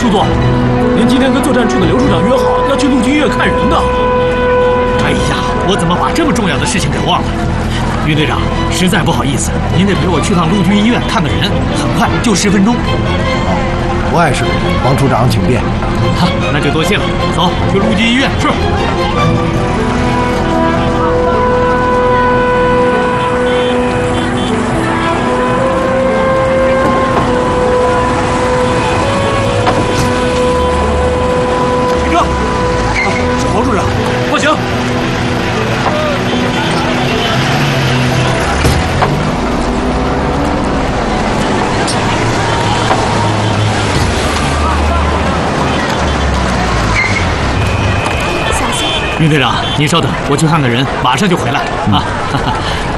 副座，您今天跟作战处的刘处长约好要去陆军医院看人的。 哎呀，我怎么把这么重要的事情给忘了？于队长，实在不好意思，您得陪我去趟陆军医院看个人，很快，就10分钟。 不碍事，王处长请便。 好，那就多谢了。走，去陆军医院。是。 停车！是黄处长，放行。 于队长，您稍等，我去看个人，马上就回来啊。